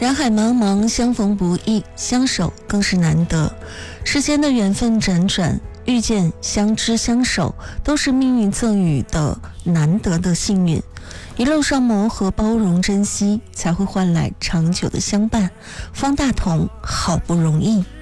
人海茫茫，相逢不易，相守更是难得。世间的缘分辗转，遇见、相知、相守，都是命运赠予的难得的幸运。一路上磨合、包容、珍惜，才会换来长久的相伴。方大同，好不容易。